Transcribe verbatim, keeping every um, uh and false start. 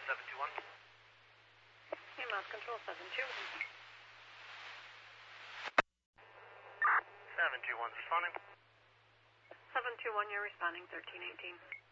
seven two one. Hey, Mass Control seven two. seven two one's responding. seven two one, you're responding thirteen eighteen.